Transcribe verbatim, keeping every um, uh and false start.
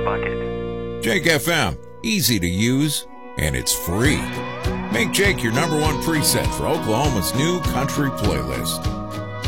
bucket. Jake F M, easy to use, and it's free. Make Jake your number one preset for Oklahoma's new country playlist.